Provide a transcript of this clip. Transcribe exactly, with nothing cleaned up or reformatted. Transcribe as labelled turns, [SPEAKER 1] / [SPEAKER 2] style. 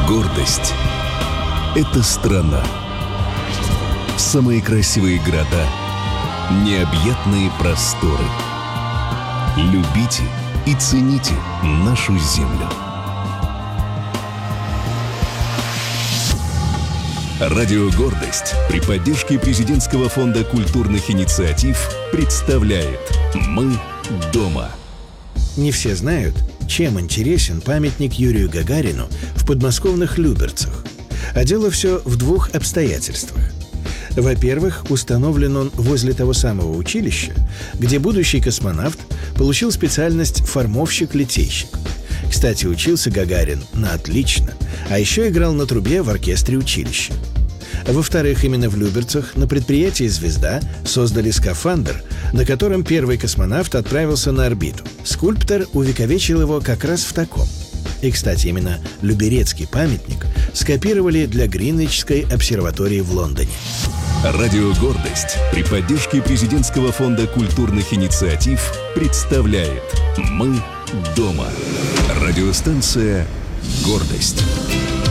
[SPEAKER 1] Гордость – это страна. Самые красивые города, необъятные просторы. Любите и цените нашу землю. Радио «Гордость» при поддержке Президентского фонда культурных инициатив представляет «Мы дома».
[SPEAKER 2] Не все знают, чем интересен памятник Юрию Гагарину в подмосковных Люберцах. А дело все в двух обстоятельствах. Во-первых, установлен он возле того самого училища, где будущий космонавт получил специальность формовщик-литейщик. Кстати, учился Гагарин на отлично, а еще играл на трубе в оркестре училища. Во-вторых, именно в Люберцах на предприятии «Звезда» создали скафандр, на котором первый космонавт отправился на орбиту. Скульптор увековечил его как раз в таком. И, кстати, именно Люберецкий памятник скопировали для Гринвичской обсерватории в Лондоне.
[SPEAKER 1] Радио «Гордость» при поддержке Президентского фонда культурных инициатив представляет «Мы дома». Радиостанция «Гордость».